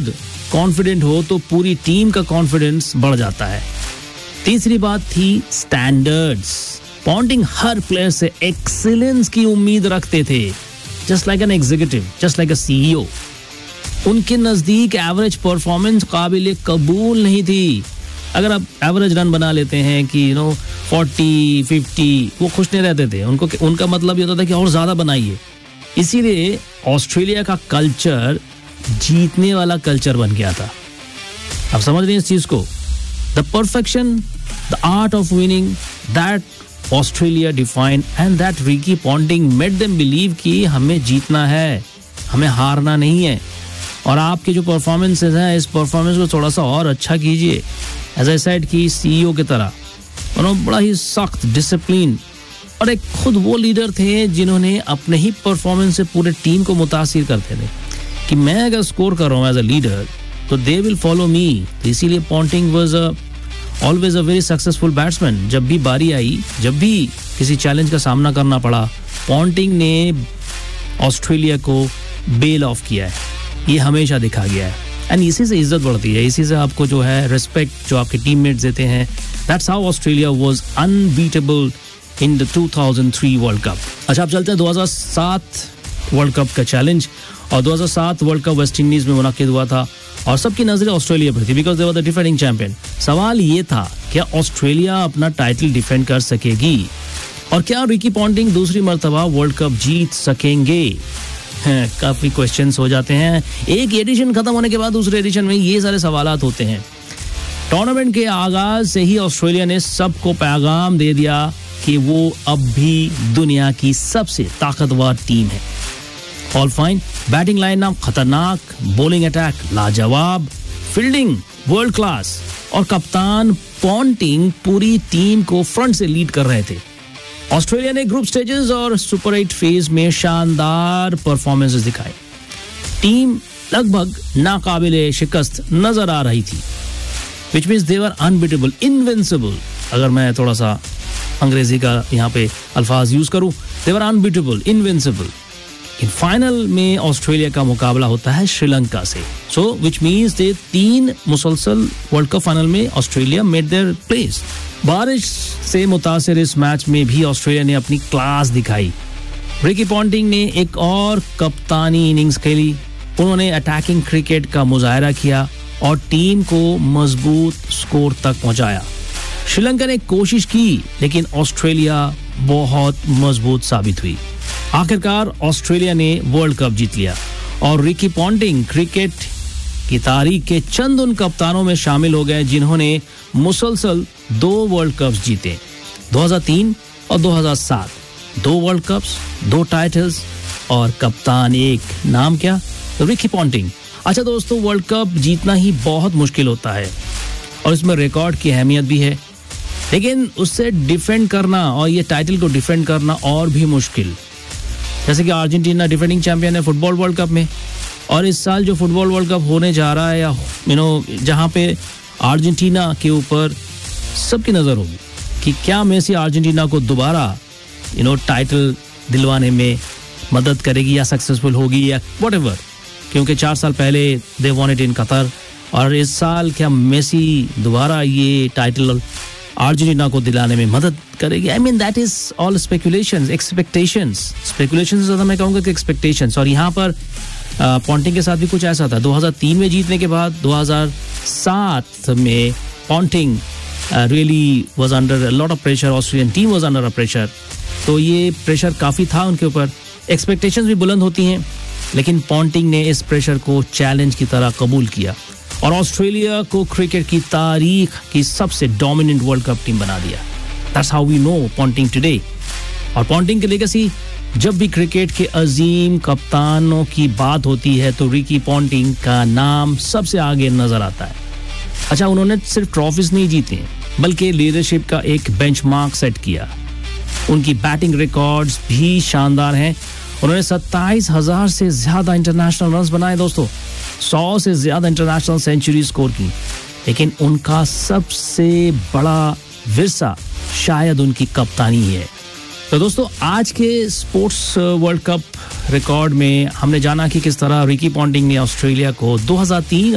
खुद कॉन्फिडेंट हो तो पूरी टीम का कॉन्फिडेंस बढ़ जाता है। तीसरी बात थी स्टैंडर्ड्स। पॉन्टिंग हर प्लेयर से एक्सीलेंस की उम्मीद रखते थे, just like an executive, just like a CEO. उनके नजदीक एवरेज परफॉर्मेंस काबिल कबूल नहीं थी। अगर आप एवरेज रन बना लेते हैं कि 40, 50, वो खुश नहीं रहते थे। उनका मतलब ये होता था कि और ज्यादा बनाइए। इसीलिए ऑस्ट्रेलिया का कल्चर जीतने वाला कल्चर बन गया था। आप समझ रहे हैं इस चीज को? The perfection, the art of winning, that Australia defined and that Ricky Ponting made them believe कि हमें जीतना है, हमें हारना नहीं है। और आपके जो परफॉर्मेंसेज हैं, इस परफॉर्मेंस को थोड़ा सा और अच्छा कीजिए। एज आई सेड कि सीईओ की तरह बड़ा ही सख्त, डिसिप्लिन, और एक खुद वो लीडर थे जिन्होंने अपने ही परफॉर्मेंस से पूरे टीम को मुतासिर करते थे कि मैं अगर स्कोर कर रहा हूँ एज अ लीडर तो दे विल फॉलो मी। तो इसीलिए Ponting was always a very successful batsman. जब भी बारी आई, जब भी किसी चैलेंज का सामना करना पड़ा, पॉन्टिंग ने ऑस्ट्रेलिया को बेल ऑफ किया है। ये हमेशा दिखा गया है एंड इसी से इज्जत बढ़ती है, इसी से आपको जो है रिस्पेक्ट जो आपके टीममेट्स देते हैं। That's how Australia was unbeatable in the 2003 world cup. अच्छा, अब चलते हैं 2007 वर्ल्ड कप का चैलेंज। और 2007 वर्ल्ड कप वेस्ट इंडीज में मुनाकिद हुआ था और सबकी नजरें ऑस्ट्रेलिया पर थी because they were the defending champion. सवाल ये था, क्या ऑस्ट्रेलिया अपना टाइटल डिफेंड कर सकेगी और क्या रिकी पॉन्टिंग दूसरी मर्तबा वर्ल्ड कप जीत सकेंगे? काफी क्वेश्चंस हो जाते हैं। एक एडिशन खत्म होने के बाद दूसरे एडिशन में ये सारे सवालात होते हैं। टूर्नामेंट के आगाज से ही ऑस्ट्रेलिया ने सबको पैगाम दे दिया कि वो अब भी दुनिया की सबसे ताकतवर टीम है। ऑल फाइन, बैटिंग लाइनअप खतरनाक, बॉलिंग अटैक लाजवाब, फील्डिंग वर्ल्ड क्लास और कप्तान पॉन्टिंग पूरी टीम को फ्रंट से लीड कर रहे थे। ऑस्ट्रेलिया ने ग्रुप स्टेजेस और सुपर 8 फेज में शानदार परफॉर्मेंसेस दिखाए। टीम लगभग नाकाबिले शिकस्त नजर आ रही थी, which means they were unbeatable, invincible. अगर मैं थोड़ा सा अंग्रेजी का यहाँ पे अल्फाज यूज करूं, दे वर अनबीटेबल, इनविंसिबल। इन फाइनल में ऑस्ट्रेलिया का मुकाबला होता है श्रीलंका से, सो विच मीन्स दे 3 मुसलसल वर्ल्ड कप फाइनल में ऑस्ट्रेलिया मेड देयर प्लेस। बारिश से मुतासिर इस मैच में भी ऑस्ट्रेलिया ने अपनी क्लास दिखाई। रिकी पॉन्टिंग ने एक और कप्तानी इनिंग्स खेली। उन्होंने अटैकिंग क्रिकेट का मुजाहरा किया और टीम को मजबूत स्कोर तक पहुंचाया। श्रीलंका ने कोशिश की लेकिन ऑस्ट्रेलिया बहुत मजबूत साबित हुई। आखिरकार ऑस्ट्रेलिया ने वर्ल्ड कप जीत लिया और रिकी पॉन्टिंग क्रिकेट की तारीख के चंद उन कप्तानों में शामिल हो गए जिन्होंने मुसलसल 2 वर्ल्ड कप्स जीते, 2003 और 2007। 2 वर्ल्ड कप्स, 2 टाइटल्स और कप्तान एक, नाम क्या? Ricky Ponting. अच्छा दोस्तों, वर्ल्ड कप जीतना ही बहुत मुश्किल होता है और इसमें रिकॉर्ड की अहमियत भी है, लेकिन उससे डिफेंड करना और ये टाइटल को डिफेंड करना और भी मुश्किल। जैसे कि अर्जेंटीना डिफेंडिंग चैंपियन है फुटबॉल वर्ल्ड कप में, और इस साल जो फुटबॉल वर्ल्ड कप होने जा रहा है, या जहां पे अर्जेंटीना के ऊपर सबकी नजर होगी कि क्या मेसी अर्जेंटीना को दोबारा टाइटल दिलवाने में मदद करेगी या सक्सेसफुल होगी या व्हाटएवर, क्योंकि 4 साल पहले they won it in Qatar, और इस साल क्या मेसी दोबारा ये टाइटल अर्जेंटीना को दिलाने में मदद करेगी? I mean that is all speculations, expectations. Speculations ज्यादा मैं कहूँगा कि एक्सपेक्टेशंस। और यहाँ पर पॉन्टिंग के साथ भी कुछ ऐसा था। 2003 में जीतने के बाद 2007 में Ponting really was under a lot of pressure, Australian team was under a pressure, तो ये प्रेशर काफी था उनके ऊपर। एक्सपेक्टेशंस भी बुलंद होती हैं, लेकिन पॉन्टिंग ने इस प्रेशर को चैलेंज की तरह कबूल किया और ऑस्ट्रेलिया को क्रिकेट की तारीख की सबसे डोमिनेंट वर्ल्ड कप टीम बना दिया। That's how we know Ponting today. और पॉन्टिंग की लेगेसी, जब भी क्रिकेट के अजीम कप्तानों की बात होती है तो रिकी पॉन्टिंग का नाम सबसे आगे नजर आता है। अच्छा, उन्होंने सिर्फ ट्रॉफीज नहीं जीते बल्कि लीडरशिप का एक बेंचमार्क सेट किया। उनकी बैटिंग रिकॉर्ड्स भी शानदार हैं। उन्होंने 27,000 से ज्यादा इंटरनेशनल रन्स बनाए दोस्तों, 100 से ज्यादा इंटरनेशनल सेंचुरी स्कोर की। लेकिन उनका सबसे बड़ा विरसा शायद उनकी कप्तानी है। तो दोस्तों, आज के स्पोर्ट्स वर्ल्ड कप रिकॉर्ड में हमने जाना कि किस तरह रिकी पॉन्टिंग ने ऑस्ट्रेलिया को 2003